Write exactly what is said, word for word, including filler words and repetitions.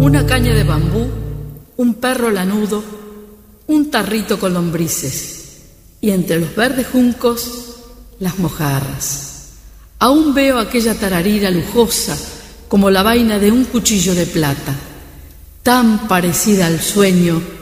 una caña de bambú, un perro lanudo, un tarrito con lombrices, y entre los verdes juncos, las mojarras. Aún veo aquella tararira lujosa como la vaina de un cuchillo de plata, tan parecida al sueño